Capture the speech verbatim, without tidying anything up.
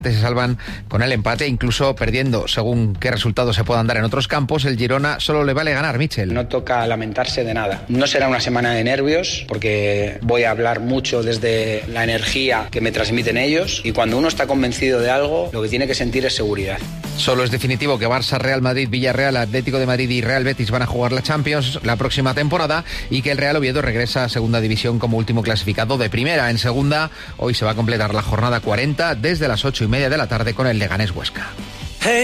se salvan con el empate, incluso perdiendo según qué resultados se puedan dar en otros campos. El Girona solo le vale ganar, Michel. No toca lamentarse de nada. No será una semana de nervios, porque voy a hablar mucho desde la energía que me transmiten ellos, y cuando uno está convencido de algo, lo que tiene que sentir es seguridad. Solo es definitivo que Barça, Real Madrid, Villarreal, Atlético de Madrid y Real Betis van a jugar la Champions la próxima temporada, y que el Real Oviedo regresa a Segunda División como último clasificado de Primera. En Segunda, hoy se va a completar la jornada cuarenta desde las ocho y media de la tarde con el Leganés Huesca.